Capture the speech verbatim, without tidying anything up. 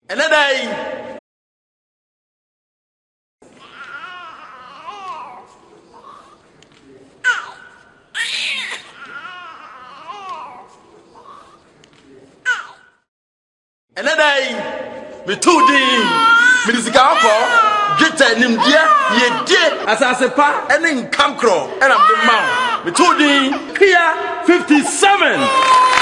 Another day. Another day. Me two day. Me this guy get a name dear. Ye dear as I say pa and then come crow and I'm the man. Me two day. Here fifty-seven.